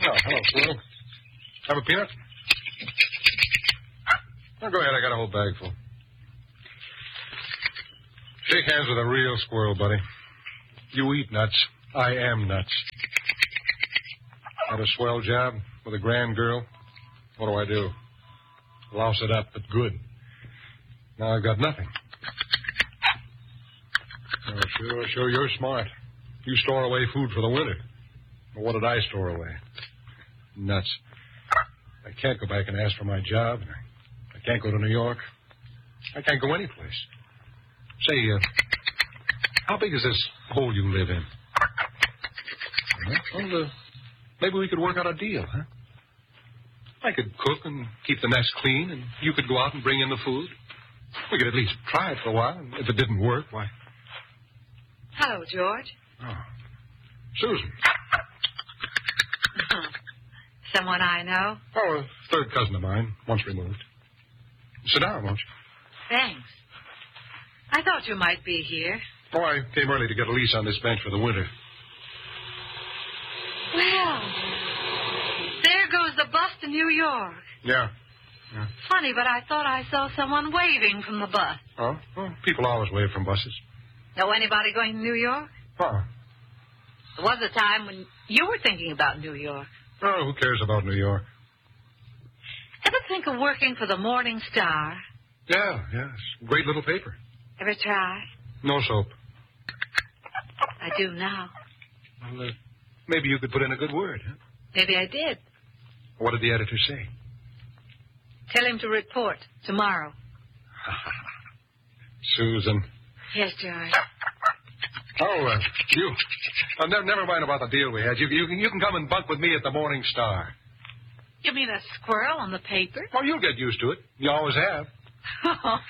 Oh, hello, Squirrel. Have a peanut? Oh, go ahead. I got a whole bag full. Shake hands with a real squirrel, buddy. You eat nuts. I am nuts. Had a swell job with a grand girl. What do? Louse it up, but good. Now I've got nothing. Oh, sure, you're smart. You store away food for the winter. Well, what did I store away? Nuts. I can't go back and ask for my job. I can't go to New York. I can't go anyplace. Say, how big is this hole you live in? Well, maybe we could work out a deal, huh? I could cook and keep the nest clean, and you could go out and bring in the food. We could at least try it for a while, and if it didn't work, why... Hello, George. Oh. Susan. Someone I know? Oh, a third cousin of mine, once removed. Sit down, won't you? Thanks. I thought you might be here. Oh, I came early to get a lease on this bench for the winter. Well, there goes the bus to New York. Yeah. Funny, but I thought I saw someone waving from the bus. Oh? Well, people always wave from buses. Know anybody going to New York? Oh. There was a time when you were thinking about New York. Oh, who cares about New York? Ever think of working for the Morning Star? Yeah, yes. Great little paper. Ever try? No soap. I do now. Well, maybe you could put in a good word, huh? Maybe I did. What did the editor say? Tell him to report tomorrow. Susan. Yes, George. Oh, you... never mind about the deal we had. You can come and bunk with me at the Morning Star. You mean a squirrel on the paper? Oh, you'll get used to it. You always have.